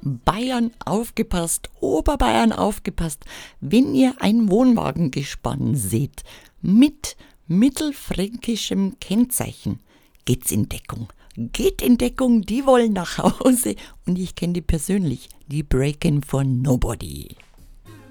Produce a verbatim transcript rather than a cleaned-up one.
Bayern aufgepasst, Oberbayern aufgepasst, wenn ihr ein Wohnwagengespann seht mit mittelfränkischem Kennzeichen, geht's in Deckung. Geht in Deckung, die wollen nach Hause und ich kenne die persönlich, die breaken for nobody.